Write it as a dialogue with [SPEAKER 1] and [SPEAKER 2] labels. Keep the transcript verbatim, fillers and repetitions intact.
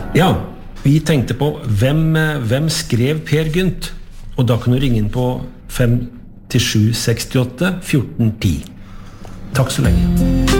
[SPEAKER 1] Ja, vi tenkte på hvem, hvem skrev Per Gynt? Og da kan du ringe inn på fem sju seks åtte fjorten ti. Takk så lenge.